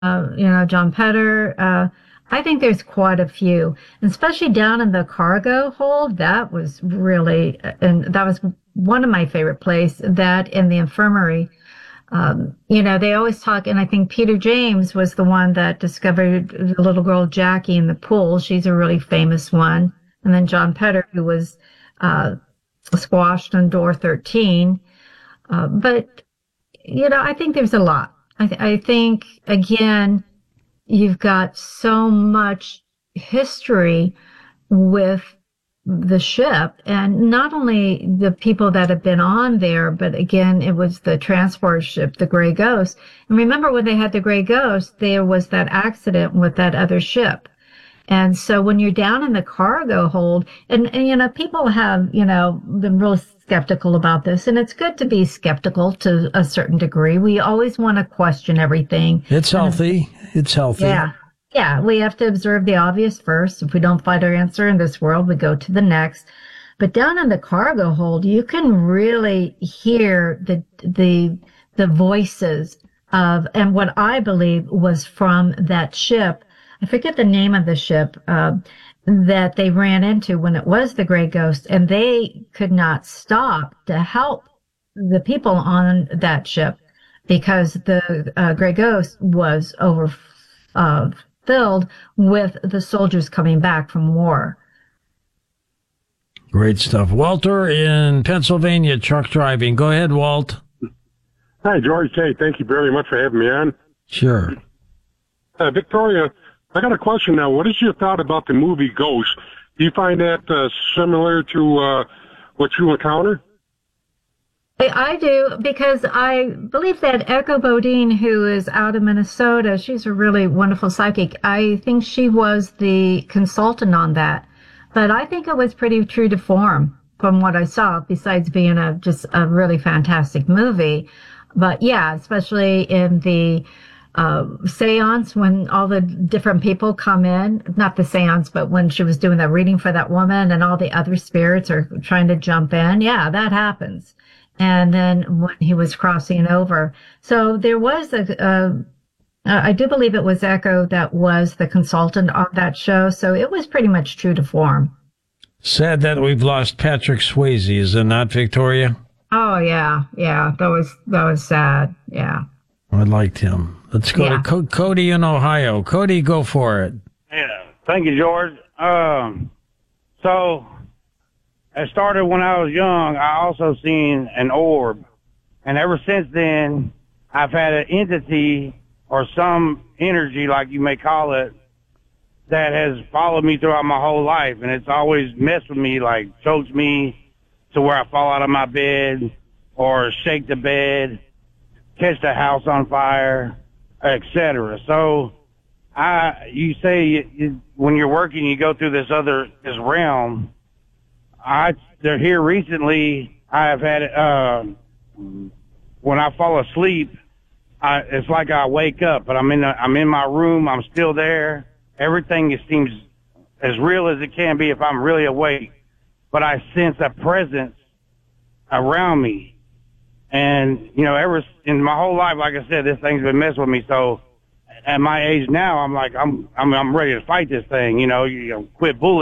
John Petter. I think there's quite a few, and especially down in the cargo hold. That was really, and that was one of my favorite places. That in the infirmary. They always talk, and I think Peter James was the one that discovered the little girl Jackie in the pool. She's a really famous one. And then John Petter, who was squashed on door 13. But I think there's a lot. I think, again, you've got so much history with the ship, and not only the people that have been on there, but again, it was the transport ship, the Gray Ghost. And remember, when they had the Gray Ghost, there was that accident with that other ship. And so when you're down in the cargo hold, and people have, been real skeptical about this, and it's good to be skeptical to a certain degree. We always want to question everything. It's healthy. It's healthy. Yeah. Yeah, we have to observe the obvious first. If we don't find our answer in this world, we go to the next. But down in the cargo hold, you can really hear the voices of, and what I believe was from that ship. I forget the name of the ship that they ran into when it was the Gray Ghost, and they could not stop to help the people on that ship because the Gray Ghost was filled with the soldiers coming back from war. Great stuff. Walter in Pennsylvania, truck driving. Go ahead, Walt. Hi, George. Hey, thank you very much for having me on. Sure. Victoria, I got a question now. What is your thought about the movie Ghost? Do you find that similar to what you encounter? I do, because I believe that Echo Bodine, who is out of Minnesota, she's a really wonderful psychic. I think she was the consultant on that. But I think it was pretty true to form from what I saw, besides being just a really fantastic movie. But yeah, especially in the seance, when all the different people come in, not the seance, but when she was doing the reading for that woman and all the other spirits are trying to jump in. Yeah, that happens. And then when he was crossing over. So there was I do believe it was Echo that was the consultant on that show. So it was pretty much true to form. Sad that we've lost Patrick Swayze, is it not, Victoria? Oh, yeah. Yeah. That was sad. Yeah. I liked him. Let's go to Cody in Ohio. Cody, go for it. Yeah. Thank you, George. So it started when I was young. I also seen an orb. And ever since then, I've had an entity or some energy, like you may call it, that has followed me throughout my whole life. And it's always messed with me, like chokes me to where I fall out of my bed or shake the bed, catch the house on fire, etc. So you say when you're working, you go through this realm. They're here recently. I have had it, when I fall asleep, it's like I wake up, but I'm in my room. I'm still there. Everything seems as real as it can be if I'm really awake, but I sense a presence around me. And, ever in my whole life, like I said, this thing's been messing with me. So at my age now, I'm like, I'm ready to fight this thing, quit bullying.